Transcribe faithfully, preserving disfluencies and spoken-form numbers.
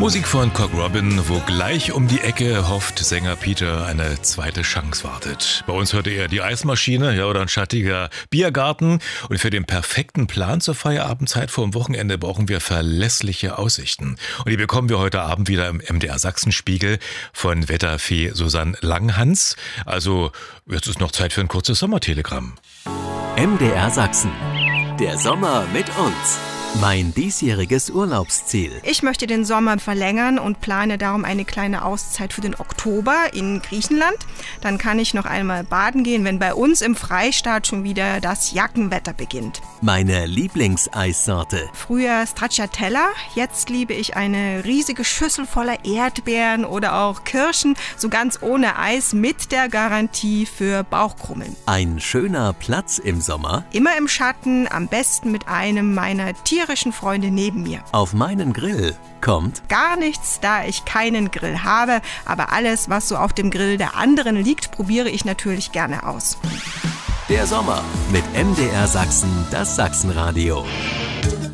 Musik von Cock Robin, wo gleich um die Ecke hofft Sänger Peter eine zweite Chance wartet. Bei uns hörte er die Eismaschine, ja, oder ein schattiger Biergarten. Und für den perfekten Plan zur Feierabendzeit vor dem Wochenende brauchen wir verlässliche Aussichten. Und die bekommen wir heute Abend wieder im M D R Sachsenspiegel von Wetterfee Susanne Langhans. Also jetzt ist noch Zeit für ein kurzes Sommertelegramm. M D R Sachsen. Der Sommer mit uns. Mein diesjähriges Urlaubsziel. Ich möchte den Sommer verlängern und plane darum eine kleine Auszeit für den Oktober in Griechenland. Dann kann ich noch einmal baden gehen, wenn bei uns im Freistaat schon wieder das Jackenwetter beginnt. Meine Lieblingseissorte. Früher Stracciatella, jetzt liebe ich eine riesige Schüssel voller Erdbeeren oder auch Kirschen, so ganz ohne Eis mit der Garantie für Bauchkrummeln. Ein schöner Platz im Sommer. Immer im Schatten, am besten mit einem meiner Tiere. Freunde neben mir. Auf meinen Grill kommt gar nichts, da ich keinen Grill habe, aber alles, was so auf dem Grill der anderen liegt, probiere ich natürlich gerne aus. Der Sommer mit M D R Sachsen, das Sachsenradio.